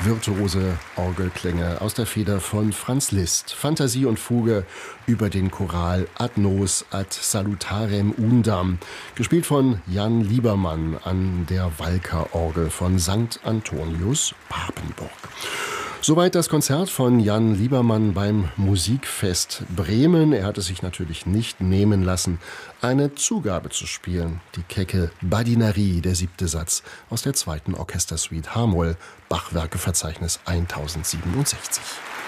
Virtuose Orgelklänge aus der Feder von Franz Liszt. Fantasie und Fuge über den Choral Ad nos ad salutarem undam, gespielt von Jan Liebermann an der Walker-Orgel von St. Antonius Papenburg. Soweit das Konzert von Jan Liebermann beim Musikfest Bremen. Er hat es sich natürlich nicht nehmen lassen, eine Zugabe zu spielen. Die kecke Badinerie, der 7. Satz aus der 2. Orchestersuite H-Moll, Bachwerkeverzeichnis 1067.